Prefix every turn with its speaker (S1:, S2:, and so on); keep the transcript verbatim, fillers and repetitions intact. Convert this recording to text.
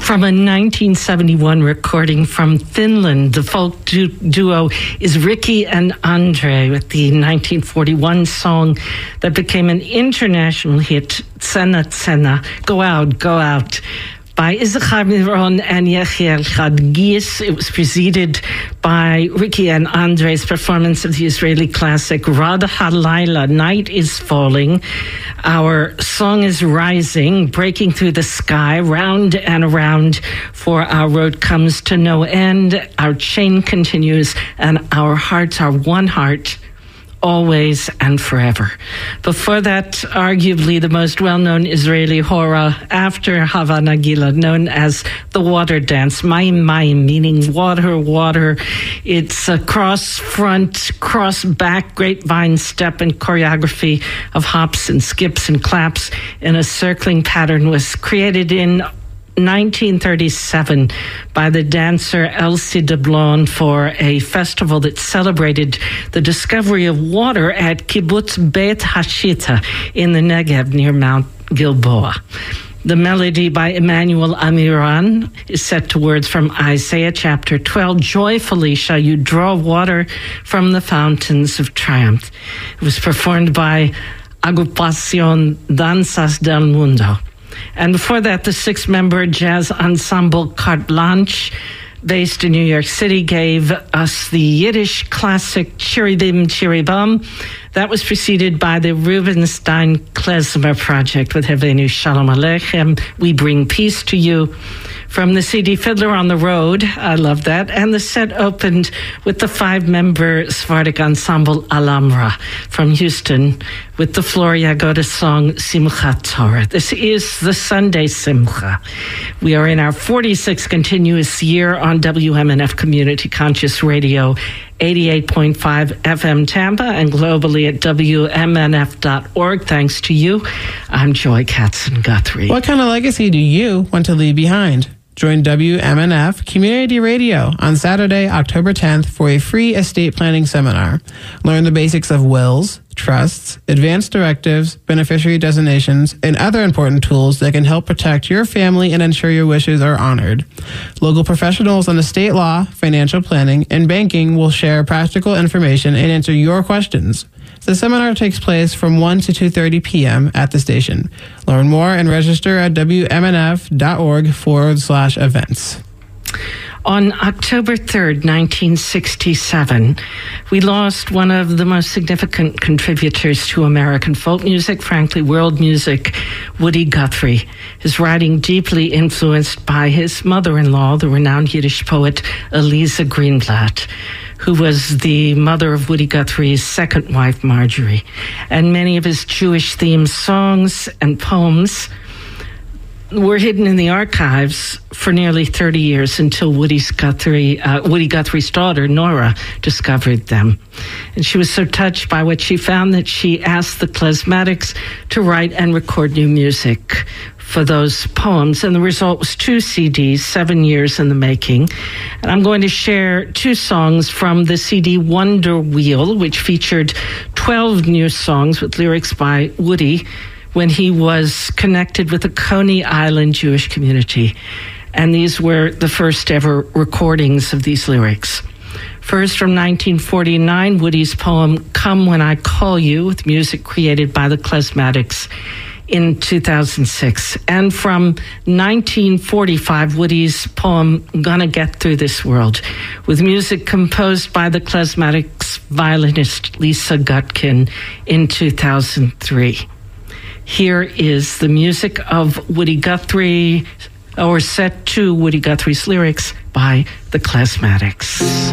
S1: From a nineteen seventy-one recording from Finland, the folk du- duo is Ricky and Andre with the nineteen forty-one song that became an international hit, Tsena Tsena, Go Out, Go Out, by Issachar Miron and Yechiel Chadgis. It was preceded by Ricky and Andre's performance of the Israeli classic Rada Halayla, Night is Falling. Our song is rising, breaking through the sky, round and around, for our road comes to no end. Our chain continues, and our hearts are one heart, always and forever. Before that, arguably the most well-known Israeli hora after Hava Nagila, known as the water dance, Mayim Mayim, meaning water, water. It's a cross-front, cross-back grapevine step and choreography of hops and skips and claps in a circling pattern, was created in nineteen thirty-seven by the dancer Elsie de Blonde for a festival that celebrated the discovery of water at Kibbutz Beit Hashita in the Negev near Mount Gilboa. The melody by Emmanuel Amiran is set to words from Isaiah chapter twelve. Joyfully shall you draw water from the fountains of triumph. It was performed by Agrupación Danzas del Mundo. And before that, the six-member jazz ensemble Carte Blanche, based in New York City, gave us the Yiddish classic Chiribim Chiribam. That was preceded by the Rubenstein Klezmer Project with Hevenu Shalom Aleichem, We Bring Peace to You. From the C D Fiddler on the Road, I love that. And the set opened with the five-member Sephardic ensemble Alhambra from Houston with the Flor Yagoda song Simchat Torah. This is the Sunday Simcha. We are in our forty-sixth continuous year on W M N F Community Conscious Radio, eighty-eight point five F M Tampa, and globally at W M N F dot org. Thanks to you. I'm Joy Katzen-Guthrie.
S2: What kind of legacy do you want to leave behind? Join W M N F Community Radio on Saturday, October tenth for a free estate planning seminar. Learn the basics of wills, trusts, advanced directives, beneficiary designations, and other important tools that can help protect your family and ensure your wishes are honored. Local professionals on estate law, financial planning, and banking will share practical information and answer your questions. The seminar takes place from one to two thirty p.m. at the station. Learn more and register at W M N F dot org forward slash events.
S1: On October third, nineteen sixty-seven, we lost one of the most significant contributors to American folk music, frankly, world music, Woody Guthrie. His writing deeply influenced by his mother-in-law, the renowned Yiddish poet Eliza Greenblatt, who was the mother of Woody Guthrie's second wife, Marjorie. And many of his Jewish-themed songs and poems were hidden in the archives for nearly thirty years until Woody's Guthrie, uh, Woody Guthrie's daughter, Nora, discovered them. And she was so touched by what she found that she asked the Klezmatics to write and record new music for those poems, and the result was two C Ds, seven years in the making. And I'm going to share two songs from the C D Wonder Wheel, which featured twelve new songs with lyrics by Woody when he was connected with the Coney Island Jewish community. And these were the first ever recordings of these lyrics. First, from nineteen forty-nine, Woody's poem, Come When I Call You, with music created by the Klezmatics in two thousand six. And from nineteen forty-five, Woody's poem, Gonna Get Through This World, with music composed by the Klezmatics violinist Lisa Gutkin in two thousand three. Here is the music of Woody Guthrie, or set to Woody Guthrie's lyrics by the Klezmatics.